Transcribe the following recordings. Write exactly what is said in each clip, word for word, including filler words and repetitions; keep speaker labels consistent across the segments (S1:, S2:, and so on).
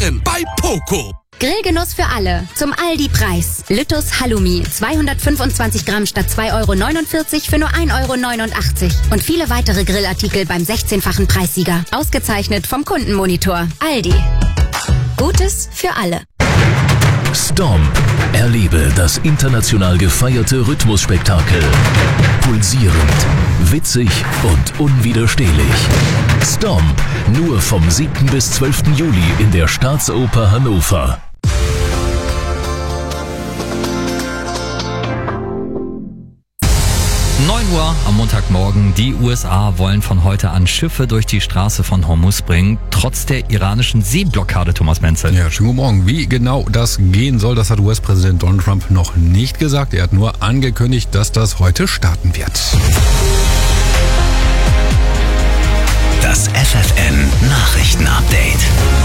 S1: sparen bei Poco.
S2: Grillgenuss für alle. Zum Aldi-Preis. Lüttus Halloumi. zweihundertfünfundzwanzig Gramm statt zwei Euro neunundvierzig für nur ein Euro neunundachtzig. Und viele weitere Grillartikel beim sechzehnfachen Preissieger. Ausgezeichnet vom Kundenmonitor. Aldi. Gutes für alle.
S3: Stomp. Erlebe das international gefeierte Rhythmusspektakel. Pulsierend, witzig und unwiderstehlich. Stomp. Nur vom siebten bis zwölften Juli in der Staatsoper Hannover.
S4: neun Uhr am Montagmorgen. Die U S A wollen von heute an Schiffe durch die Straße von Hormuz bringen, trotz der iranischen Seeblockade, Thomas Menzel.
S5: Ja, schönen guten Morgen. Wie genau das gehen soll, das hat U S-Präsident Donald Trump noch nicht gesagt. Er hat nur angekündigt, dass das heute starten wird.
S6: Das F F N Nachrichtenupdate.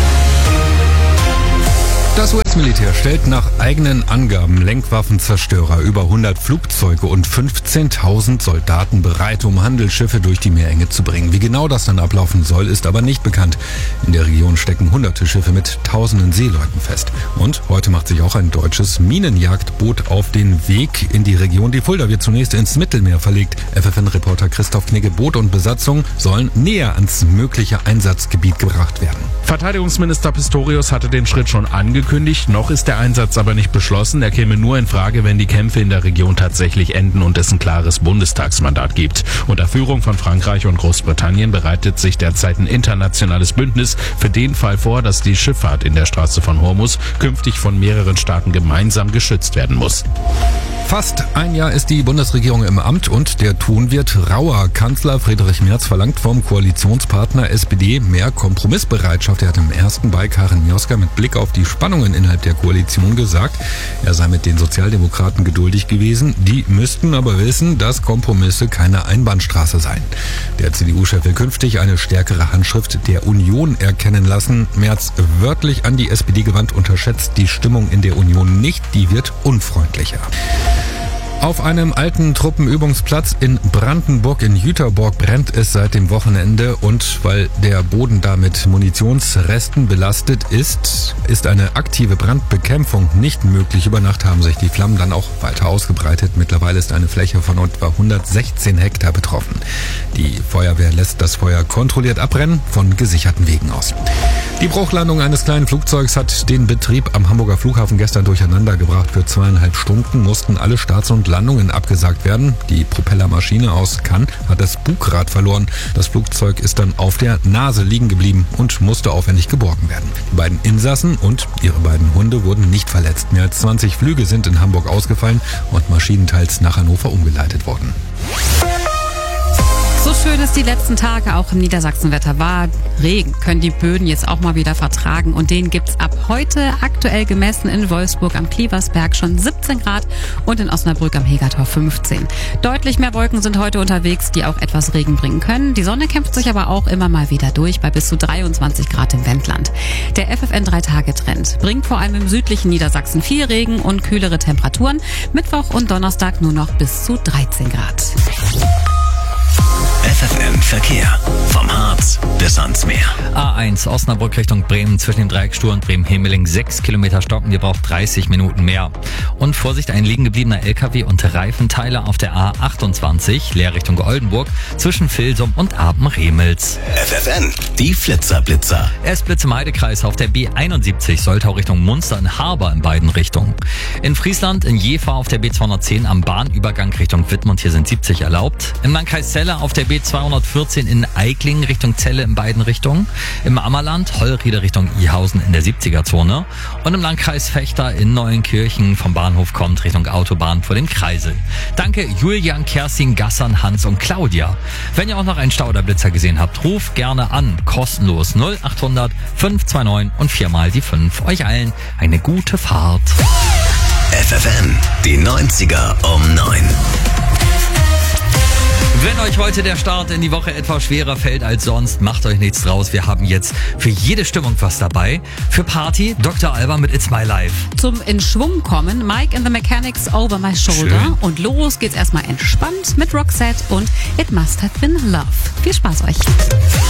S5: Das U S-Militär stellt nach eigenen Angaben Lenkwaffenzerstörer, über hundert Flugzeuge und fünfzehntausend Soldaten bereit, um Handelsschiffe durch die Meerenge zu bringen. Wie genau das dann ablaufen soll, ist aber nicht bekannt. In der Region stecken hunderte Schiffe mit tausenden Seeleuten fest. Und heute macht sich auch ein deutsches Minenjagdboot auf den Weg in die Region. Die Fulda wird zunächst ins Mittelmeer verlegt. F F N-Reporter Christoph Knigge: Boot und Besatzung sollen näher ans mögliche Einsatzgebiet gebracht werden.
S7: Verteidigungsminister Pistorius hatte den Schritt schon angekündigt. Noch ist der Einsatz aber nicht beschlossen. Er käme nur in Frage, wenn die Kämpfe in der Region tatsächlich enden und es ein klares Bundestagsmandat gibt. Unter Führung von Frankreich und Großbritannien bereitet sich derzeit ein internationales Bündnis für den Fall vor, dass die Schifffahrt in der Straße von Hormuz künftig von mehreren Staaten gemeinsam geschützt werden muss.
S5: Fast ein Jahr ist die Bundesregierung im Amt und der Ton wird rauer. Kanzler Friedrich Merz verlangt vom Koalitionspartner S P D mehr Kompromissbereitschaft. Er hat im ersten bei Karin Mioska mit Blick auf die Spannungen innerhalb der Koalition gesagt, er sei mit den Sozialdemokraten geduldig gewesen. Die müssten aber wissen, dass Kompromisse keine Einbahnstraße seien. Der C D U-Chef will künftig eine stärkere Handschrift der Union erkennen lassen. Merz wörtlich an die S P D gewandt unterschätzt die Stimmung in der Union nicht. Die wird unfreundlicher. Auf einem alten Truppenübungsplatz in Brandenburg in Jüterborg brennt es seit dem Wochenende und weil der Boden da mit Munitionsresten belastet ist, ist eine aktive Brandbekämpfung nicht möglich. Über Nacht haben sich die Flammen dann auch weiter ausgebreitet. Mittlerweile ist eine Fläche von etwa hundertsechzehn Hektar betroffen. Die Feuerwehr lässt das Feuer kontrolliert abbrennen von gesicherten Wegen aus. Die Bruchlandung eines kleinen Flugzeugs hat den Betrieb am Hamburger Flughafen gestern durcheinander gebracht. Für zweieinhalb Stunden mussten alle Starts und Landungen abgesagt werden. Die Propellermaschine aus Cannes hat das Bugrad verloren. Das Flugzeug ist dann auf der Nase liegen geblieben und musste aufwendig geborgen werden. Die beiden Insassen und ihre beiden Hunde wurden nicht verletzt. Mehr als zwanzig Flüge sind in Hamburg ausgefallen und maschinenteils nach Hannover umgeleitet worden.
S8: So schön es die letzten Tage auch im Niedersachsenwetter war. Regen können die Böden jetzt auch mal wieder vertragen und den gibt's ab heute aktuell gemessen in Wolfsburg am Klieversberg schon siebzehn Grad und in Osnabrück am Hegertor fünfzehn. Deutlich mehr Wolken sind heute unterwegs, die auch etwas Regen bringen können. Die Sonne kämpft sich aber auch immer mal wieder durch bei bis zu dreiundzwanzig Grad im Wendland. Der F F N drei Tage Trend bringt vor allem im südlichen Niedersachsen viel Regen und kühlere Temperaturen. Mittwoch und Donnerstag nur noch bis zu dreizehn Grad.
S6: F F N Verkehr. Vom Harz bis ans Meer.
S4: A eins Osnabrück Richtung Bremen zwischen dem Dreieck Stur und Bremen-Hemeling sechs Kilometer stocken. Ihr braucht dreißig Minuten mehr. Und Vorsicht, ein liegen gebliebener L K W und Reifenteile auf der A achtundzwanzig, leer Richtung Oldenburg, zwischen Vilsum und Aben-Remels.
S6: F F N, die Flitzer-Blitzer.
S4: Erst Blitz im Heidekreis auf der B einundsiebzig, Soltau Richtung Munster in Harber in beiden Richtungen. In Friesland in Jever auf der B zweihundertzehn am Bahnübergang Richtung Wittmund, hier sind siebzig erlaubt. Im Landkreis Celle auf der B zweihundertvierzehn in Eicklingen Richtung Celle in beiden Richtungen. Im Ammerland Hollriede Richtung Ihausen in der siebziger-Zone. Und im Landkreis Vechta in Neuenkirchen vom Bahnhof kommt Richtung Autobahn vor dem Kreisel. Danke Julian, Kerstin, Gassan, Hans und Claudia. Wenn ihr auch noch einen Stau oder Blitzer gesehen habt, ruft gerne an. Kostenlos null achthundert fünf zwei neun und viermal die fünf. Euch allen eine gute Fahrt.
S6: F F N, die neunziger um neun.
S4: Wenn euch heute der Start in die Woche etwas schwerer fällt als sonst, macht euch nichts draus. Wir haben jetzt für jede Stimmung was dabei. Für Party Doktor Alban mit It's My Life.
S8: Zum in Schwung kommen Mike and the Mechanics Over My Shoulder.
S4: Schön.
S8: Und los geht's erstmal entspannt mit Roxette und It Must Have Been Love. Viel Spaß euch.